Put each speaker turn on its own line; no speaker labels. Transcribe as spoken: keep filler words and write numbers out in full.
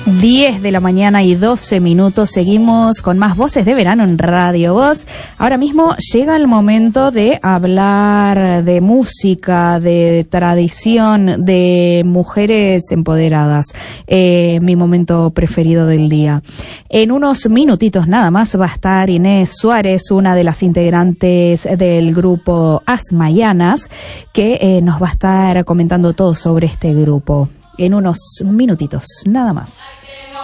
diez de la mañana y doce minutos. Seguimos con más Voces de Verano en Radio Voz. Ahora mismo llega el momento de hablar de música, de tradición, de mujeres empoderadas. Eh, mi momento preferido del día. En unos minutitos nada más va a estar Inés Suárez, una de las integrantes del grupo As Mayanas, que eh, nos va a estar comentando todo sobre este grupo. En unos minutitos, nada más.